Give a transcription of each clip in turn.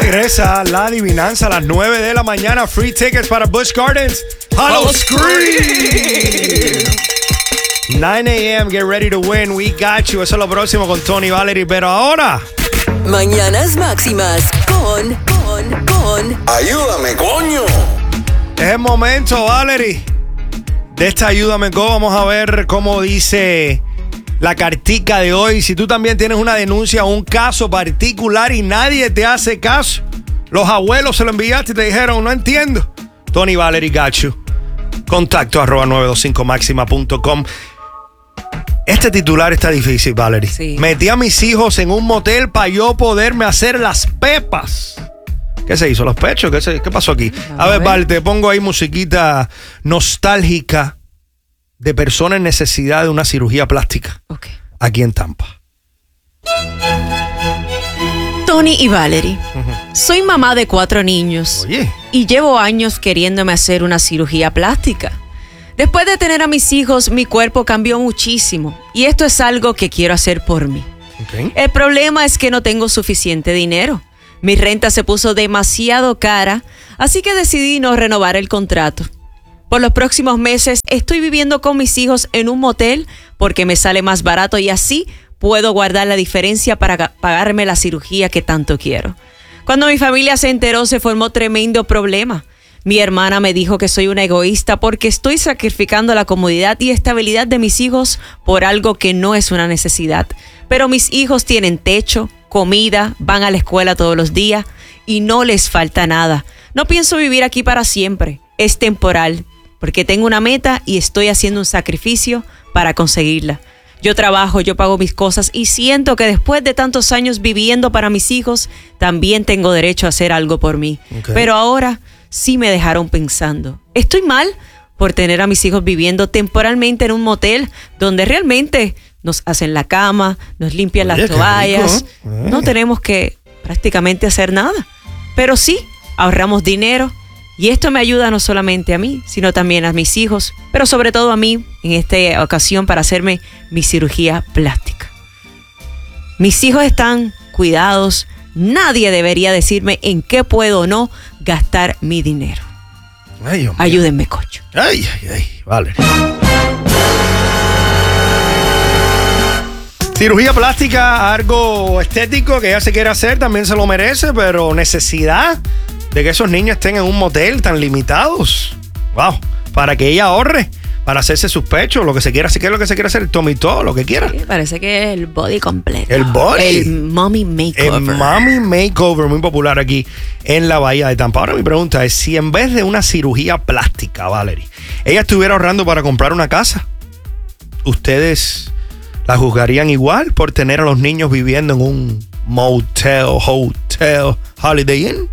regresa la adivinanza a las 9 de la mañana. Free tickets para Busch Gardens. Hollow Scream. 9 a.m. Get ready to win. We got you. Eso es lo próximo con Tony Valerie. Pero ahora... Mañanas Máximas con... ¡Ayúdame, coño! Es el momento, Valerie, de esta Ayúdame Go. Vamos a ver cómo dice la cartica de hoy. Si tú también tienes una denuncia o un caso particular y nadie te hace caso, los abuelos se lo enviaste y te dijeron, no entiendo. Tony Valerie got you. Contacto @925maxima.com. Este titular está difícil, Valerie. Sí. Metí a mis hijos en un motel para yo poderme hacer las pepas. ¿Qué se hizo? ¿Los pechos? ¿Qué pasó aquí? A ver, Vale, te pongo ahí musiquita nostálgica de personas en necesidad de una cirugía plástica. Okay. Aquí en Tampa. Tony y Valerie. Soy mamá de 4 niños. Oye. Y llevo años queriéndome hacer una cirugía plástica. Después de tener a mis hijos, mi cuerpo cambió muchísimo. Y esto es algo que quiero hacer por mí. Okay. El problema es que no tengo suficiente dinero. Mi renta se puso demasiado cara, así que decidí no renovar el contrato. Por los próximos meses estoy viviendo con mis hijos en un motel porque me sale más barato y así puedo guardar la diferencia para pagarme la cirugía que tanto quiero. Cuando mi familia se enteró, se formó tremendo problema. Mi hermana me dijo que soy una egoísta porque estoy sacrificando la comodidad y estabilidad de mis hijos por algo que no es una necesidad. Pero mis hijos tienen techo, comida, van a la escuela todos los días y no les falta nada. No pienso vivir aquí para siempre. Es temporal porque tengo una meta y estoy haciendo un sacrificio para conseguirla. Yo trabajo, yo pago mis cosas y siento que después de tantos años viviendo para mis hijos, también tengo derecho a hacer algo por mí. Okay. Pero ahora sí me dejaron pensando. ¿Estoy mal por tener a mis hijos viviendo temporalmente en un motel donde realmente nos hacen la cama, nos limpian las toallas? No tenemos que prácticamente hacer nada. Pero sí, ahorramos dinero y esto me ayuda no solamente a mí, sino también a mis hijos, pero sobre todo a mí en esta ocasión para hacerme mi cirugía plástica. Mis hijos están cuidados. Nadie debería decirme en qué puedo o no gastar mi dinero. Ay, Dios mío. Ayúdenme, coño. Ay, Valerie. Cirugía plástica, algo estético que ella se quiere hacer, también se lo merece, pero necesidad de que esos niños estén en un motel tan limitados. Wow, para que ella ahorre, para hacerse sus pechos, lo que se quiera, si quiere lo que se quiera hacer, el tomitó, lo que quiera. Sí, parece que es el body completo. El body. El mommy makeover. El mommy makeover, muy popular aquí en la Bahía de Tampa. Ahora mi pregunta es, si en vez de una cirugía plástica, Valerie, ella estuviera ahorrando para comprar una casa, ¿ustedes la juzgarían igual por tener a los niños viviendo en un motel, hotel, Holiday Inn?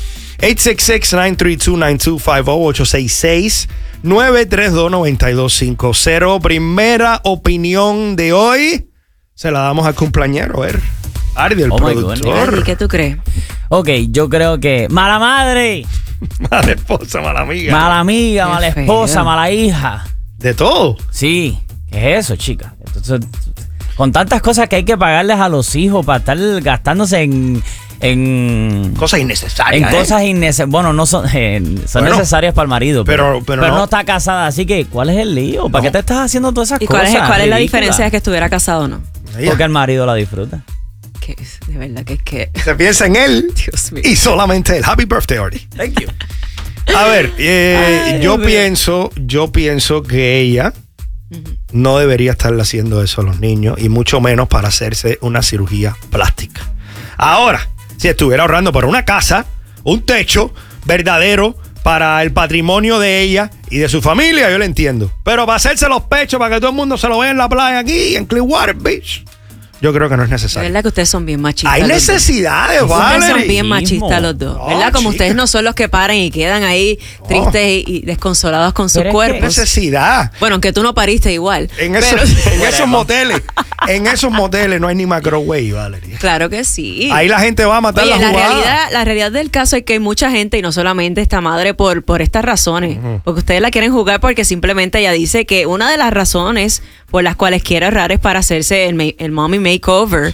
866-932-9250, 866-932-9250. Primera opinión de hoy se la damos al cumpleañero, a ver. Ardi, el productor. ¿Y qué tú crees? Ok, yo creo que mala madre, Mala esposa, mala amiga. mala amiga, Qué mala feo. esposa, mala hija. De todo. Sí, ¿qué es eso, chica? Entonces, con tantas cosas que hay que pagarles a los hijos para estar gastándose en Cosas innecesarias. cosas innecesarias. Bueno, no son, son necesarias para el marido, pero pero no no está casada. Así que, ¿cuál es el lío? ¿Para qué te estás haciendo todas esas ¿Y cosas? cuál es la ridículas? diferencia de que estuviera casado o no? Porque el marido la disfruta. Que de verdad que es que... Se piensa en él Dios mío. y solamente el Happy Birthday, Ardi. Thank you. A ver, Ay, yo Dios mío. pienso que ella no debería estarle haciendo eso a los niños y mucho menos para hacerse una cirugía plástica. Ahora, si estuviera ahorrando para una casa, un techo verdadero para el patrimonio de ella y de su familia, yo le entiendo. Pero para hacerse los pechos, para que todo el mundo se lo vea en la playa aquí, en Clearwater Beach, yo creo que no es De necesario. verdad que ustedes son bien machistas. Hay los dos. necesidades, Ustedes son ¿vale? bien machistas los dos, No, ¿verdad? Como chica. ustedes no son los que paran y quedan ahí tristes y desconsolados con sus Pero es que- cuerpos. Necesidad. Bueno, aunque tú no pariste igual. En esos, en esos moteles no hay ni microwave, Valeria. Claro que sí. Ahí la gente va a matar Oye, la jugada. la realidad del caso es que hay mucha gente, y no solamente esta madre, por estas razones. Porque ustedes la quieren jugar porque simplemente ella dice que una de las razones por las cuales quiere ahorrar es para hacerse el mommy makeover. Sí.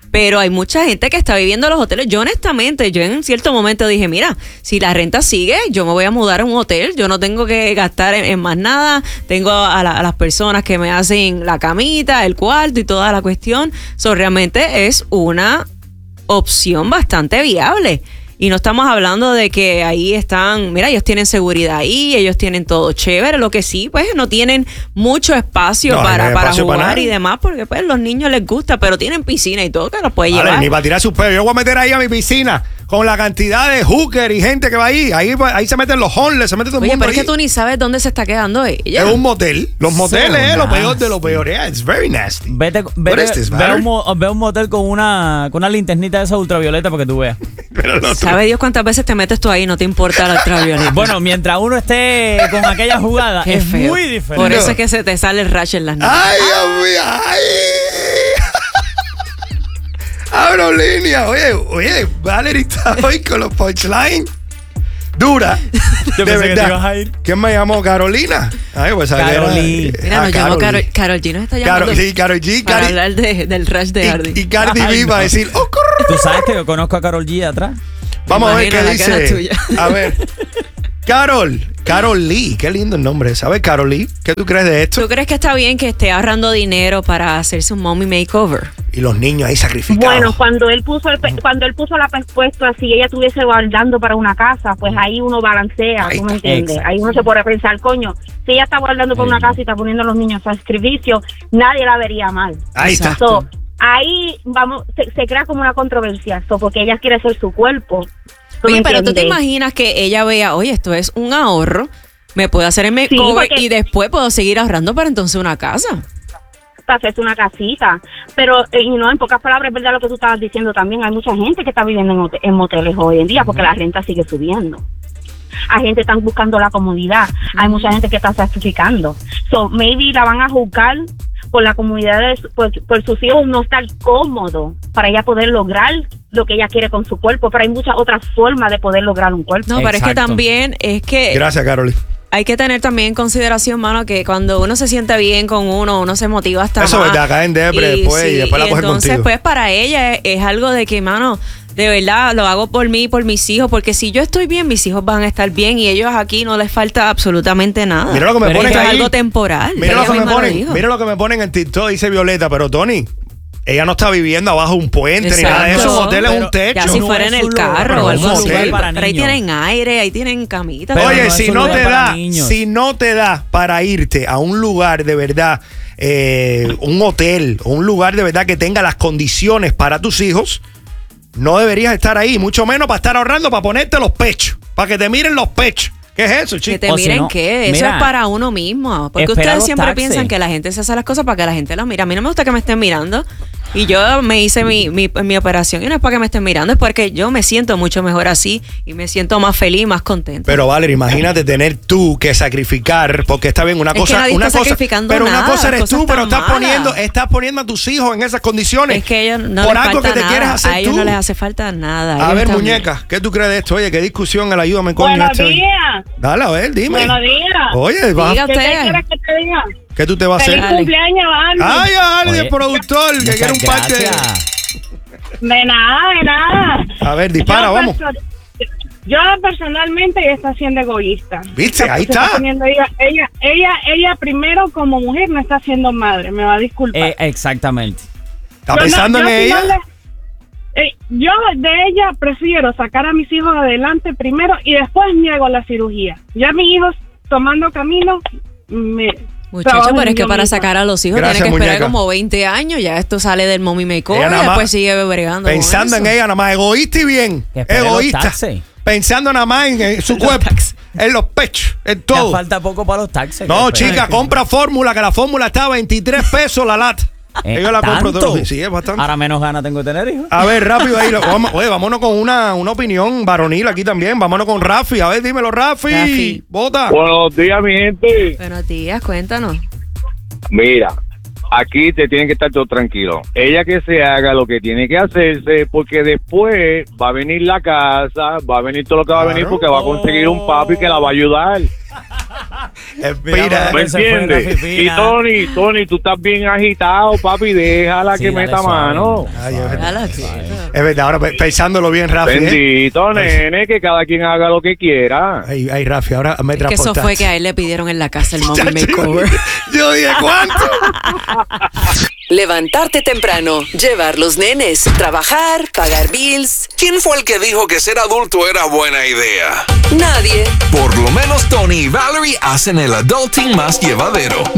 Pero hay mucha gente que está viviendo en los hoteles. Yo honestamente, yo en cierto momento dije, mira, si la renta sigue, yo me voy a mudar a un hotel. Yo no tengo que gastar en más nada. Tengo a las personas que me hacen la camita, el cuarto y toda la cuestión. Realmente es una opción bastante viable. Y no estamos hablando de que ahí están, mira, ellos tienen seguridad ahí, ellos tienen todo chévere, lo que sí, pues no tienen mucho espacio para jugar y demás, porque pues los niños les gusta, pero tienen piscina y todo que los puede llevar. Ni para tirar sus pedos. Yo voy a meter ahí a mi piscina con la cantidad de hooker y gente que va ahí. Ahí se meten los homeless, se mete todo el mundo. Pero es que tú ni sabes dónde se está quedando ella. Es un motel. Los moteles es lo peor de lo peor. Yeah, it's very nasty. Ve a un motel con una linternita de esa ultravioleta para que tú veas. ¿Sabe Dios cuántas veces te metes tú ahí? No te importa la ultravioleta. Bueno, mientras uno esté con aquella jugada, es feo. Muy diferente. Por eso es que se te sale el rash en las nalgas. ¡Ay, Dios mío! ¡Ay! Abro línea. Oye, Valerie está hoy con los punchlines. Dura. Yo pensé que te ibas a ir. ¿Quién me llamó? Carolina. Ay, pues Carolina. Mira, nos llamó Karol G. Nos está llamando. Karol G. Para hablar del rash de Hardy. Y Cardi B va a decir, ¡oh, ¿Tú sabes que yo conozco a Karol G atrás? Vamos a ver qué dice. A ver. Karol Lee, qué lindo el nombre, ¿sabes? Karol Lee, ¿qué tú crees de esto? ¿Tú crees que está bien que esté ahorrando dinero para hacerse un mommy makeover? Y los niños ahí sacrificados. Bueno, cuando él puso la respuesta, si ella estuviese guardando para una casa, pues ahí uno balancea, ¿tú me entiendes? Exacto. Ahí uno se puede pensar, coño, si ella está guardando para una casa y está poniendo a los niños a sacrificio, nadie la vería mal. Ahí está. Ahí vamos, se crea como una controversia, porque ella quiere hacer su cuerpo. Oye, pero tú te imaginas que ella vea, oye, esto es un ahorro, me puedo hacer el makeover y después puedo seguir ahorrando para entonces una casa. Para hacerse una casita. Pero, en pocas palabras, es verdad lo que tú estabas diciendo también. Hay mucha gente que está viviendo en moteles hoy en día porque la renta sigue subiendo. Hay gente que está buscando la comodidad. Hay mucha gente que está sacrificando. Maybe la van a juzgar por la comunidad, por sus hijos no estar cómodo para ella poder lograr lo que ella quiere con su cuerpo, pero hay muchas otras formas de poder lograr un cuerpo. No, pero es que también Gracias, Carol. Hay que tener también en consideración, mano, que cuando uno se siente bien con uno se motiva hasta eso más. Eso es verdad, cae en depre después y después la coge entonces, contigo. pues, para ella es algo de que, mano, de verdad, lo hago por mí, por mis hijos, porque si yo estoy bien, mis hijos van a estar bien y ellos aquí no les falta absolutamente nada. Mira lo que me ponen ahí. Es algo temporal. Mira lo que me ponen en TikTok, dice Violeta, pero Tony, ella no está viviendo abajo de un puente ni nada de eso. Un hotel es un techo. Ya si fuera en el carro o algo así. Pero ahí tienen aire, ahí tienen camitas. Oye, si no te da para irte a un lugar de verdad, un hotel o un lugar de verdad que tenga las condiciones para tus hijos, no deberías estar ahí, mucho menos para estar ahorrando para ponerte los pechos, para que te miren los pechos. ¿Qué es eso, chicos? Que te miren qué, eso es para uno mismo. Porque ustedes siempre piensan que la gente se hace las cosas para que la gente las mire. A mí no me gusta que me estén mirando. Y yo me hice mi operación y no es para que me estén mirando, es porque yo me siento mucho mejor así y me siento más feliz y más contenta. Pero Valerie, imagínate tener tú que sacrificar, porque está bien, una cosa, pero nada, una cosa eres tú, pero estás poniendo a tus hijos en esas condiciones. Es que ellos no por les algo falta que te quieres hacer a ellos tú. no les hace falta nada. A ver, muñeca, ¿qué tú crees de esto? Oye, qué discusión, ayúdame con Buenos días. Dale, a ver, dime. Buenos días. Oye, va. Diga ¿Qué usted. quieres que te diga? ¿Qué tú te vas a hacer? ¡Feliz cumpleaños, Andy! ¡Ay, Andy, Oye, el productor! Que quiere un parte. De nada. A ver, dispara, vamos. Yo personalmente ella está siendo egoísta. ¿Viste? Ahí está. Ella primero como mujer no está siendo madre, me va a disculpar. Exactamente. ¿Está pensando en ella? Yo de ella prefiero sacar a mis hijos adelante primero y después me hago la cirugía. Ya mis hijos tomando camino, muchacho, pero es que para sacar a los hijos Gracias, tiene que esperar muñeca. como 20 años. Ya esto sale del mommy makeover y después sigue bregando. Pensando en ella nada más, egoísta y bien. Egoísta. Pensando nada más en su cuerpo, en los pechos, en todo. Ya falta poco para los taxes. No, chica, compra fórmula, que la fórmula está a 23 pesos la lata. Yo la compro todos los días. Sí, es bastante. Ahora menos ganas tengo de tener hijos. A ver, rápido ahí. Vámonos con una opinión varonil aquí también. Vámonos con Rafi. A ver, dímelo, Rafi. Bota. Buenos días, mi gente. Buenos días, cuéntanos. Mira, aquí te tienen que estar todo tranquilo. Ella que se haga lo que tiene que hacerse, porque después va a venir la casa, va a venir todo lo que va a venir, porque va a conseguir un papi que la va a ayudar. Mira, ¿Me entiendes? Y Tony, tú estás bien agitado, papi, déjala Sí, que dale meta suave. mano. Ay, es verdad. Ala, quieta. Es verdad, ahora pensándolo bien, Rafi. Bendito, nene, que cada quien haga lo que quiera. Ay, Rafi, ahora me Es que eso transportaste. fue que a él le pidieron en la casa el mommy makeover. Yo dije, ¿cuánto? Levantarte temprano, llevar los nenes, trabajar, pagar bills. ¿Quién fue el que dijo que ser adulto era buena idea? Nadie. Por lo menos Tony y Valerie hacen el adulting más llevadero.